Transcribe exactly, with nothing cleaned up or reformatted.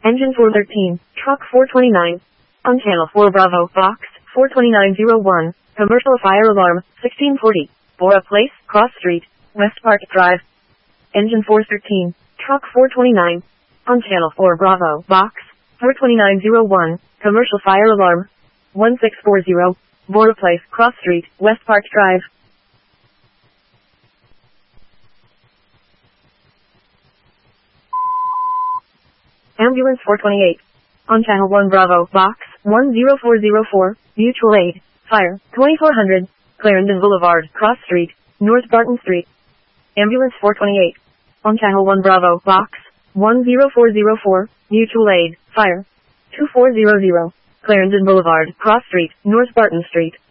Engine four thirteen, Truck four twenty-nine. On Channel four Bravo, Box four twenty-nine oh one, Commercial Fire Alarm, sixteen forty, Bora Place, Cross Street, West Park Drive. Engine four thirteen, Truck four twenty-nine. On Channel four Bravo, Box four twenty-nine oh one, Commercial Fire Alarm, one six four zero, Bora Place, Cross Street, West Park Drive. Ambulance four twenty-eight. On Channel one Bravo, Box one oh four oh four, Mutual Aid, Fire, twenty-four hundred, Clarendon Boulevard, Cross Street, North Barton Street. Ambulance four twenty-eight. On Channel one Bravo, Box one oh four oh four, Mutual Aid, Fire, two four zero zero, Clarendon Boulevard, Cross Street, North Barton Street.